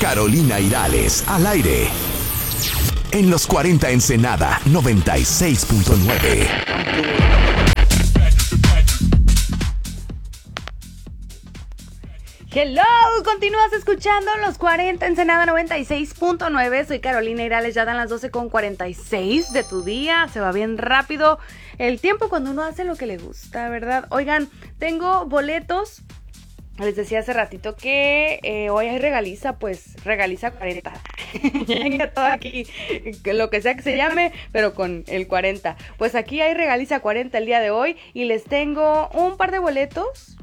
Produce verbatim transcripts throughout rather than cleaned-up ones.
Carolina Irales, al aire. En los cuarenta Ensenada noventa y seis punto nueve. Hello, continúas escuchando Los cuarenta Ensenada noventa y seis punto nueve. Soy Carolina Irales, ya dan las doce con cuarenta y seis de tu día. Se va bien rápido el tiempo cuando uno hace lo que le gusta, ¿verdad? Oigan, tengo boletos. Les decía hace ratito que eh, hoy hay regaliza, pues regaliza cuarenta. Llega todo aquí, lo que sea que se llame, pero con el cuarenta. Pues aquí hay regaliza cuarenta el día de hoy y les tengo un par de boletos.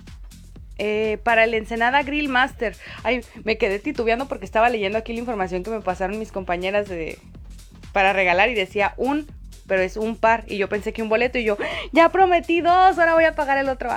Eh, para el Ensenada Grill Master. Ay, me quedé titubeando porque estaba leyendo aquí la información que me pasaron mis compañeras de para regalar y decía un, pero es un par y yo pensé que un boleto y yo, ya prometí dos, ahora voy a pagar el otro.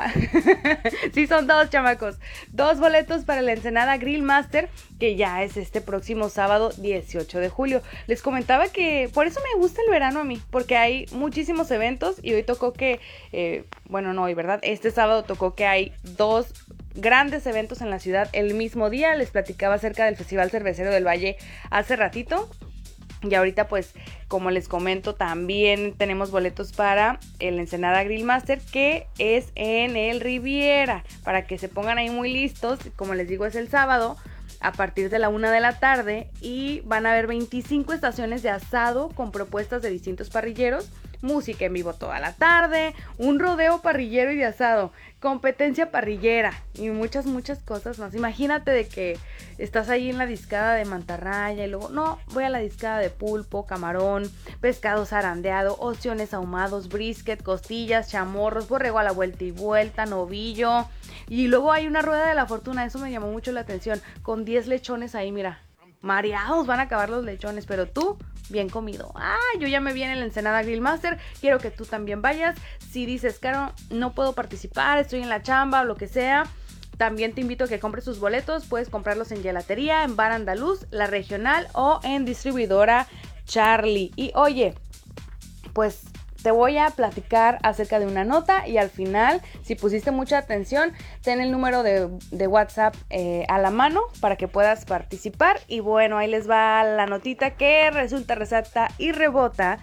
Sí, son dos, chamacos. Dos boletos para el Ensenada Grill Master, que ya es este próximo sábado dieciocho de julio. Les comentaba que por eso me gusta el verano a mí, porque hay muchísimos eventos y hoy tocó que, eh, bueno, no hoy, ¿verdad? Este sábado tocó que hay dos grandes eventos en la ciudad el mismo día. Les platicaba acerca del Festival Cervecero del Valle hace ratito. Y ahorita pues, como les comento, también tenemos boletos para el Ensenada Grill Master, que es en el Riviera, para que se pongan ahí muy listos. Como les digo, es el sábado a partir de la una de la tarde y van a haber veinticinco estaciones de asado con propuestas de distintos parrilleros, música en vivo toda la tarde, un rodeo parrillero y de asado, competencia parrillera y muchas, muchas cosas más. Imagínate de que estás ahí en la discada de mantarraya y luego, no, voy a la discada de pulpo, camarón, pescado zarandeado, ostiones ahumados, brisket, costillas, chamorros, borrego a la vuelta y vuelta, novillo. Y luego hay una rueda de la fortuna, eso me llamó mucho la atención, con diez lechones ahí, mira, mareados van a acabar los lechones, pero tú, bien comido. Ah, yo ya me vi en el Ensenada Grill Master, quiero que tú también vayas. Si dices, Caro, no puedo participar, estoy en la chamba o lo que sea, también te invito a que compres tus boletos. Puedes comprarlos en Gelatería, en Bar Andaluz, La Regional o en Distribuidora Charlie. Y oye, pues te voy a platicar acerca de una nota y al final, si pusiste mucha atención, ten el número de, de WhatsApp eh, a la mano para que puedas participar. Y bueno, ahí les va la notita que resulta, resalta y rebota.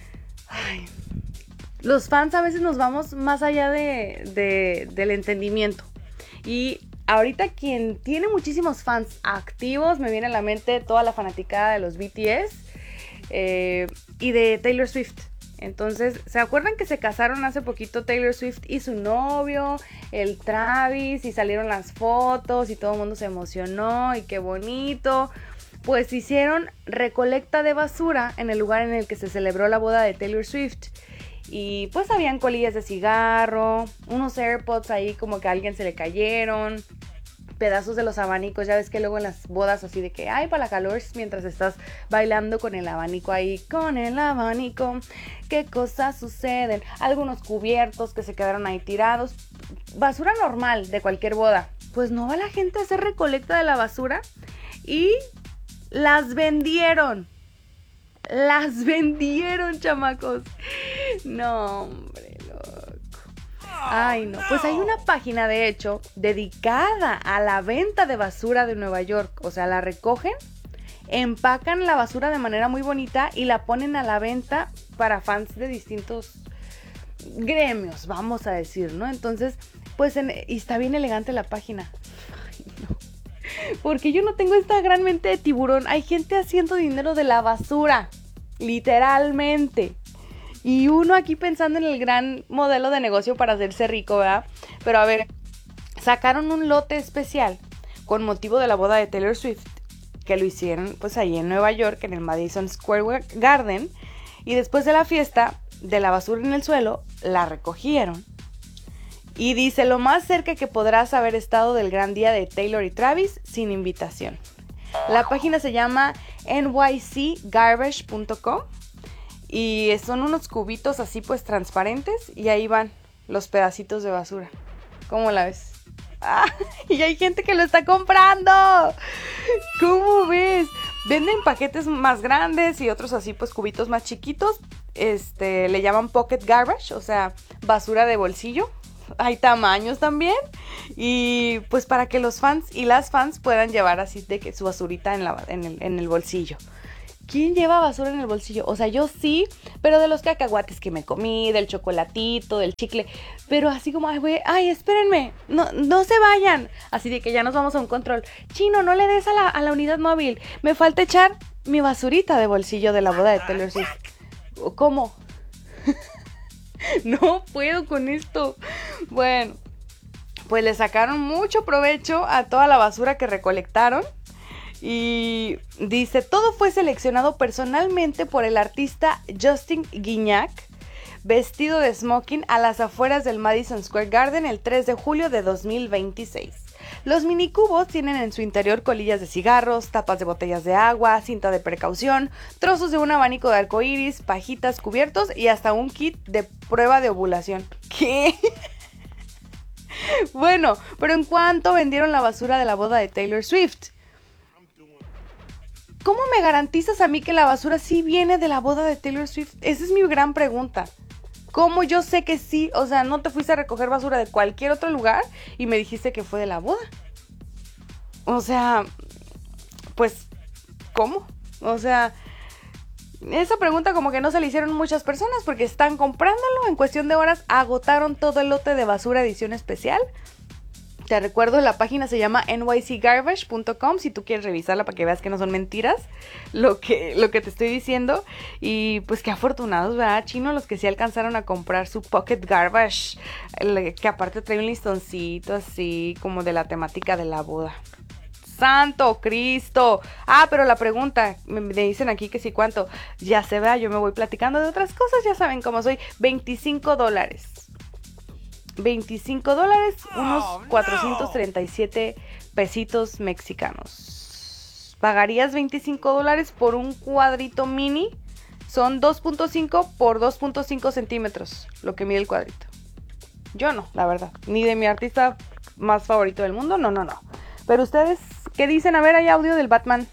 Ay, los fans a veces nos vamos más allá de, de, del entendimiento. Y ahorita quien tiene muchísimos fans activos, me viene a la mente toda la fanaticada de los B T S eh, y de Taylor Swift. Entonces, ¿se acuerdan que se casaron hace poquito Taylor Swift y su novio, el Travis, y salieron las fotos y todo el mundo se emocionó y qué bonito? Pues hicieron recolecta de basura en el lugar en el que se celebró la boda de Taylor Swift. Y pues habían colillas de cigarro, unos AirPods ahí como que a alguien se le cayeron, pedazos de los abanicos, ya ves que luego en las bodas así de que ay, para la calor, mientras estás bailando con el abanico ahí, con el abanico, qué cosas suceden, algunos cubiertos que se quedaron ahí tirados, basura normal de cualquier boda. Pues no va la gente a hacer recolecta de la basura y las vendieron. Las vendieron, chamacos. No, hombre, loco. Ay, no. Pues hay una página, de hecho, dedicada a la venta de basura de Nueva York. O sea, la recogen, empacan la basura de manera muy bonita y la ponen a la venta para fans de distintos gremios, vamos a decir, ¿no? Entonces, pues, en, y está bien elegante la página. Ay, no. Porque yo no tengo esta gran mente de tiburón. Hay gente haciendo dinero de la basura, literalmente. Y uno aquí pensando en el gran modelo de negocio para hacerse rico, ¿verdad? Pero a ver, sacaron un lote especial con motivo de la boda de Taylor Swift, que lo hicieron pues ahí en Nueva York, en el Madison Square Garden. Y después de la fiesta, de la basura en el suelo, la recogieron. Y dice, lo más cerca que podrás haber estado del gran día de Taylor y Travis sin invitación. La página se llama N Y C garbage punto com y son unos cubitos así pues transparentes y ahí van los pedacitos de basura. ¿Cómo la ves? ¡Ah! Y hay gente que lo está comprando. ¿Cómo ves? Venden paquetes más grandes y otros así pues cubitos más chiquitos. Este, le llaman pocket garbage, o sea, basura de bolsillo. hay tamaños también. Y pues para que los fans y las fans puedan llevar así de que su basurita en, la, en, el, en el bolsillo. ¿Quién lleva basura en el bolsillo? O sea, yo sí, pero de los cacahuates que me comí, del chocolatito, del chicle. Pero así como, ay, güey, ay, espérenme, no, no se vayan. Así de que ya nos vamos a un control. Chino, no le des a la, a la unidad móvil. Me falta echar mi basurita de bolsillo de la boda de Taylor Swift. ¿Cómo? No puedo con esto. Bueno, pues le sacaron mucho provecho a toda la basura que recolectaron. Y dice, todo fue seleccionado personalmente por el artista Justin Guignac, vestido de smoking a las afueras del Madison Square Garden el tres de julio de dos mil veintiséis. Los minicubos tienen en su interior colillas de cigarros, tapas de botellas de agua, cinta de precaución, trozos de un abanico de arcoíris, pajitas, cubiertos y hasta un kit de prueba de ovulación. ¿Qué? Bueno, pero ¿en cuánto vendieron la basura de la boda de Taylor Swift? ¿Cómo me garantizas a mí que la basura sí viene de la boda de Taylor Swift? Esa es mi gran pregunta. ¿Cómo yo sé que sí? O sea, no te fuiste a recoger basura de cualquier otro lugar y me dijiste que fue de la boda. O sea, pues, ¿cómo? O sea, esa pregunta como que no se le hicieron muchas personas porque están comprándolo. En cuestión de horas agotaron todo el lote de basura edición especial. Te recuerdo, la página se llama N Y C garbage punto com si tú quieres revisarla para que veas que no son mentiras lo que, lo que te estoy diciendo. Y pues qué afortunados, ¿verdad, Chino? Los que sí alcanzaron a comprar su Pocket Garbage, que aparte trae un listoncito así como de la temática de la boda. ¡Santo Cristo! Ah, pero la pregunta, me, me dicen aquí que sí, ¿cuánto? Ya se vea, yo me voy platicando de otras cosas, ya saben cómo soy. veinticinco dólares. veinticinco dólares, unos cuatrocientos treinta y siete pesitos mexicanos. ¿Pagarías veinticinco dólares por un cuadrito mini? Son dos punto cinco por dos punto cinco centímetros, lo que mide el cuadrito. Yo no, la verdad. Ni de mi artista más favorito del mundo, no, no, no. Pero ustedes, ¿qué dicen? A ver, hay audio del Batman.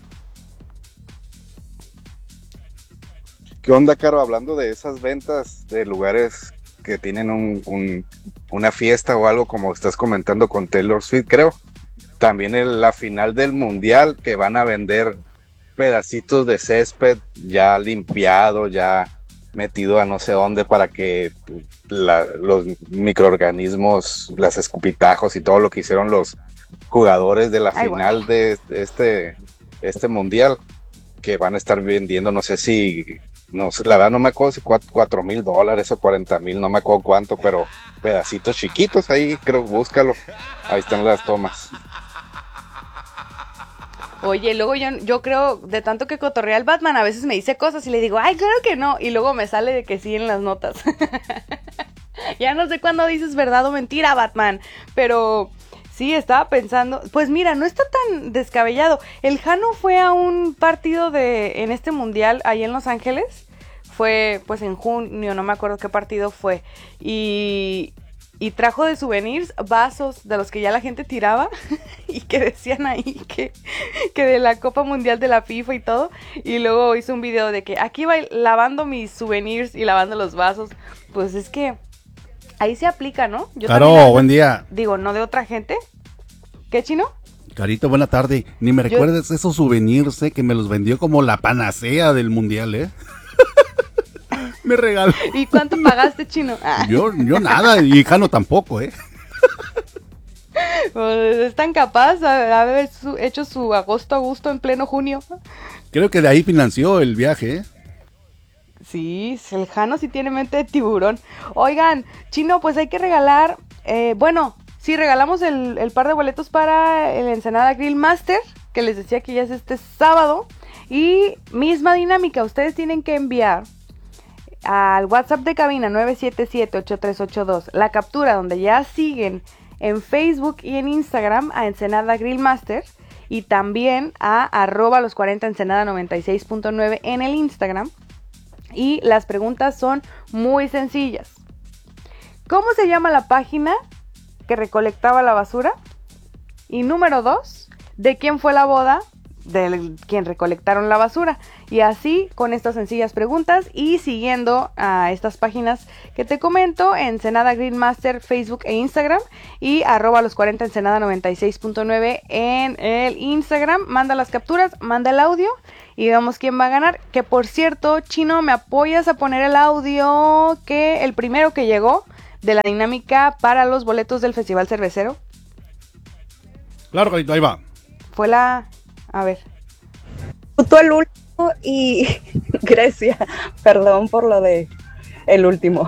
¿Qué onda, Caro? Hablando de esas ventas de lugares que tienen un, un, una fiesta o algo como estás comentando con Taylor Swift, creo. También en la final del mundial que van a vender pedacitos de césped ya limpiado, ya metido a no sé dónde para que la, los microorganismos, las escupitajos y todo lo que hicieron los jugadores de la Ay, final bueno. de este, este mundial, que van a estar vendiendo, no sé si No sé, la verdad no me acuerdo si cuatro mil dólares o cuarenta mil, no me acuerdo cuánto, pero pedacitos chiquitos ahí, creo, búscalo. Ahí están las tomas. Oye, luego yo, yo creo, de tanto que cotorrea el Batman, a veces me dice cosas y le digo, ay, claro que no, y luego me sale de que sí en las notas. Ya no sé cuándo dices verdad o mentira, Batman, pero sí, estaba pensando, pues mira, no está tan descabellado. El Jano fue a un partido de en este mundial ahí en Los Ángeles, fue pues en junio, no me acuerdo qué partido fue, y, y trajo de souvenirs vasos de los que ya la gente tiraba y que decían ahí que, que de la Copa Mundial de la FIFA y todo, y luego hizo un video de que aquí va lavando mis souvenirs y lavando los vasos. Pues es que ahí se aplica, ¿no? Yo Caro, también, buen día. Digo, no de otra gente. ¿Qué, Chino? Carito, buena tarde. Ni me Yo... recuerdes esos souvenirs, eh, que me los vendió como la panacea del mundial, ¿eh? Me regaló. ¿Y cuánto pagaste, Chino? Ah. Yo, yo nada, y Jano tampoco, ¿eh? Pues es tan capaz de haber su, hecho su agosto a gusto en pleno junio. Creo que de ahí financió el viaje, ¿eh? Sí, el Jano sí tiene mente de tiburón. Oigan, Chino, pues hay que regalar, eh, bueno, sí, regalamos el, el par de boletos para el Ensenada Grill Master, que les decía que ya es este sábado. Y misma dinámica, ustedes tienen que enviar al WhatsApp de cabina nueve siete siete, ocho tres ocho dos la captura donde ya siguen en Facebook y en Instagram a Ensenada Grill Master, y también a arroba los cuarenta Ensenada noventa y seis punto nueve en el Instagram. Y las preguntas son muy sencillas. ¿Cómo se llama la página que recolectaba la basura? Y número dos, ¿de quién fue la boda de quien recolectaron la basura. Y así, con estas sencillas preguntas y siguiendo a estas páginas que te comento, Ensenada Grillmaster, Facebook e Instagram, y arroba los cuarenta Ensenada noventa y seis punto nueve en el Instagram. Manda las capturas, manda el audio y veamos quién va a ganar. Que por cierto, Chino, ¿me apoyas a poner el audio que el primero que llegó de la dinámica para los boletos del Festival Cervecero? Claro, Carito, ahí va. Fue la... A ver. Tú el último y Grecia, perdón por lo de el último.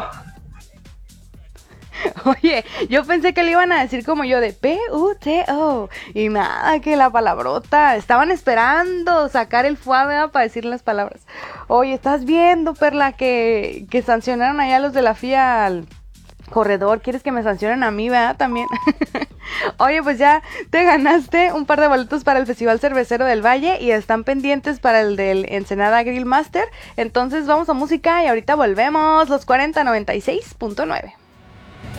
Oye, yo pensé que le iban a decir como yo de P U T O y nada, que la palabrota. Estaban esperando sacar el fuá, ¿verdad? Para decir las palabras. Oye, ¿estás viendo, Perla, que, que sancionaron allá los de la F I A al corredor? ¿Quieres que me sancionen a mí, verdad? También. Oye, pues ya te ganaste un par de boletos para el Festival Cervecero del Valle y están pendientes para el del Ensenada Grillmaster. Entonces vamos a música y ahorita volvemos. Los cuarenta noventa y seis punto nueve.